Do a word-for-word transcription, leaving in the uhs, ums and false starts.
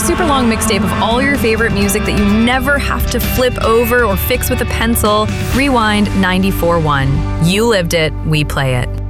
super long mixtape of all your favorite music that you never have to flip over or fix with a pencil, Rewind ninety-four point one. You lived it, we play it.